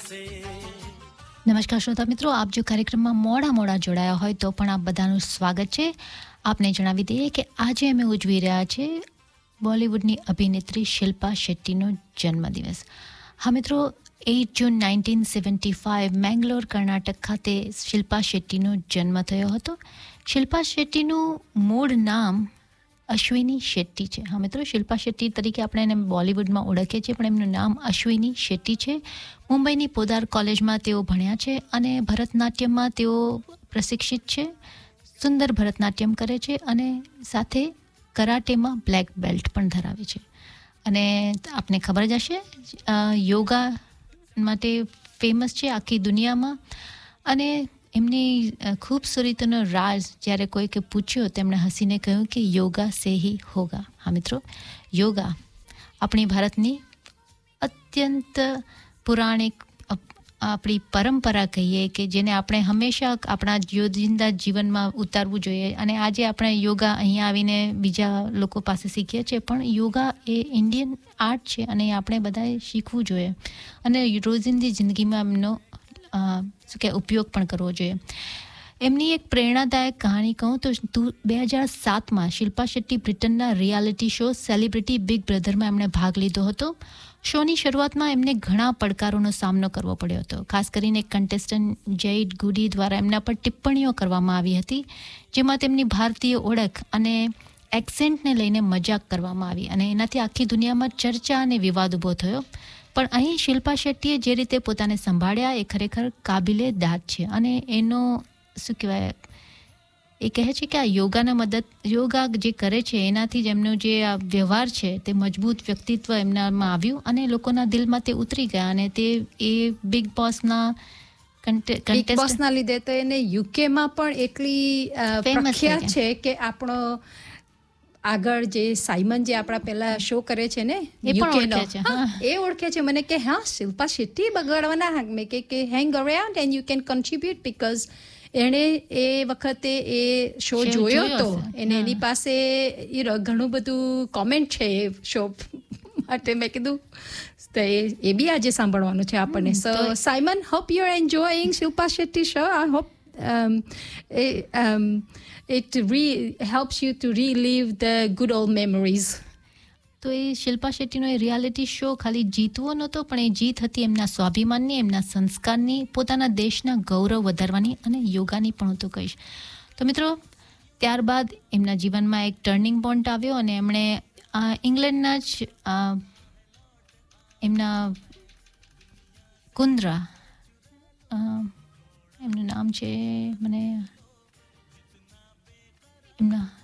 નમસ્કાર શ્રોતા મિત્રો, આપ જો કાર્યક્રમમાં મોડા જોડાયા હોય તો પણ આપ બધાનું સ્વાગત છે. આપને જણાવી દઈએ કે આજે અમે ઉજવી રહ્યા છે બોલિવૂડની અભિનેત્રી શિલ્પા શેટ્ટીનો જન્મદિવસ. હા મિત્રો, 8 જૂન 1975 મેંગલોર કર્ણાટક ખાતે શિલ્પા શેટ્ટીનો જન્મ થયો હતો. શિલ્પા શેટ્ટીનું મૂળ નામ અશ્વિની શેટ્ટી છે. હા મિત્રો, શિલ્પા શેટ્ટી તરીકે આપણે એને બોલિવૂડમાં ઓળખીએ છીએ, પણ એમનું નામ અશ્વિની શેટ્ટી છે. મુંબઈની પોદાર કોલેજમાં તેઓ ભણ્યા છે અને ભરતનાટ્યમમાં તેઓ પ્રશિક્ષિત છે. સુંદર ભરતનાટ્યમ કરે છે અને સાથે કરાટેમાં બ્લેક બેલ્ટ પણ ધરાવે છે. અને આપને ખબર જ હશે, યોગા માટે ફેમસ છે આખી દુનિયામાં. અને એમની ખૂબસૂરતીનો રાજ જ્યારે કોઈકે પૂછ્યો, તેમણે હસીને કહ્યું કે યોગા સે હી હોગા. હા મિત્રો, યોગા આપણી ભારતની અત્યંત પુરાણિક આપણી પરંપરા કહીએ કે જેને આપણે હંમેશા આપણા રોજિંદા જીવનમાં ઉતારવું જોઈએ. અને આજે આપણે યોગા અહીંયા આવીને બીજા લોકો પાસે શીખીએ છીએ, પણ યોગા એ ઇન્ડિયન આર્ટ છે અને આપણે બધાએ શીખવું જોઈએ અને રોજિંદી જિંદગીમાં એમનો ઉપયોગ પણ કરવો જોઈએ. એમની એક પ્રેરણાદાયક કહાણી કહું તો 2007માં શિલ્પા શેટ્ટી બ્રિટનના રિયાલિટી શો સેલિબ્રિટી બિગ બ્રધરમાં એમણે ભાગ લીધો હતો. શોની શરૂઆતમાં એમને ઘણા પડકારોનો સામનો કરવો પડ્યો હતો. ખાસ કરીને કન્ટેસ્ટન્ટ જૈડ ગુડી દ્વારા એમના પર ટિપ્પણીઓ કરવામાં આવી હતી, જેમાં તેમની ભારતીય ઓળખ અને એક્સેન્ટને લઈને મજાક કરવામાં આવી અને એનાથી આખી દુનિયામાં ચર્ચા અને વિવાદ ઊભો થયો. પણ અહીં શિલ્પા શેટ્ટીએ જે રીતે પોતાને સંભાળ્યા એ ખરેખર કાબિલે દાદ છે. અને એનો શું કહેવાય, એ કહે છે કે આ યોગા જે કરે છે એનાથી જ એમનો જે આ વ્યવહાર છે તે મજબૂત વ્યક્તિત્વ એમનામાં આવ્યું અને લોકોના દિલમાં તે ઉતરી ગયા. અને તે એ બિગ બોસના લીધે તો એને યુકેમાં પણ એટલી પ્રખ્યાત છે કે આપણો આગળ જે સાયમન જે આપણા પેલા શો કરે છે ને યુકેનો, એ ઓળખે છે મને કે હા શિલ્પા શેટ્ટી બગાડવાના મેં કે હેંગ around and you can contribute, because એણે એ વખતે એ શો જોયો હતો અને એની પાસે ઘણું બધું કોમેન્ટ છે એ શો માટે. મેં કીધું એ બી આજે સાંભળવાનું છે આપણને. સો Simon, hope you are enjoying Shilpa Shetty show. I hope it helps you to relive the good old memories. તો એ શિલ્પા શેટ્ટીનો એ રિયાલિટી શો ખાલી જીતવો નહોતો, પણ એ જીત હતી એમના સ્વાભિમાનની, એમના સંસ્કારની, પોતાના દેશના ગૌરવ વધારવાની અને યોગાની પણ હું તો કહીશ. તો મિત્રો, ત્યારબાદ એમના જીવનમાં એક ટર્નિંગ પોઈન્ટ આવ્યો અને એમણે ઇંગ્લેન્ડના જ એમના કુન્દ્રા, એમનું નામ છે મને એમના